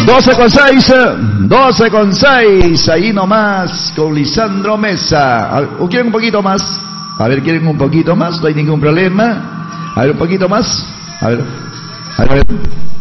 12:06, ahí nomás con Lisandro Mesa. ¿O quieren un poquito más? A ver, ¿quieren un poquito más? No hay ningún problema. A ver, un poquito más. A ver.